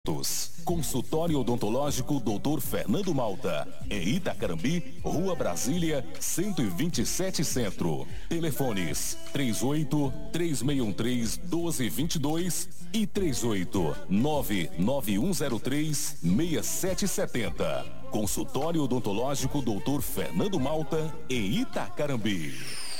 Consultório Odontológico Dr. Fernando Malta, em Itacarambi, Rua Brasília, 127 Centro. Telefones 38-3613-1222 e 38-99103-6770. Consultório Odontológico Dr. Fernando Malta, em Itacarambi.